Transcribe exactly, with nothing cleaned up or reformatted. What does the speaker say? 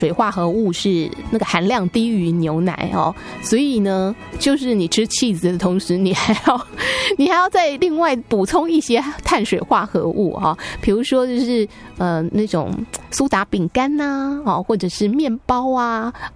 水化合物是那个含量低于牛奶哦，所以呢，就是你吃 cheese 的同时，你还要你还要再另外补充一些碳水化合物哈、哦，比如说就是呃那种苏打饼干呐、啊，哦，或者是面包啊，